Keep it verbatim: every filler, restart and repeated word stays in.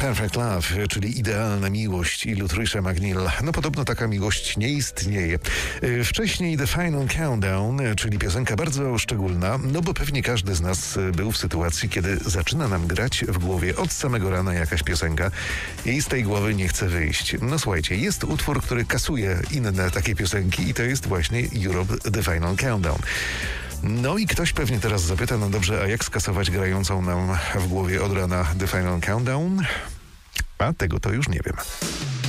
Perfect Love, czyli idealna miłość i Lutricia McNeil. No podobno taka miłość nie istnieje. Wcześniej The Final Countdown, czyli piosenka bardzo szczególna, no bo pewnie każdy z nas był w sytuacji, kiedy zaczyna nam grać w głowie od samego rana jakaś piosenka i z tej głowy nie chce wyjść. No słuchajcie, jest utwór, który kasuje inne takie piosenki i to jest właśnie Europe The Final Countdown. No i ktoś pewnie teraz zapyta, no dobrze, a jak skasować grającą nam w głowie od rana The Final Countdown? A tego to już nie wiem.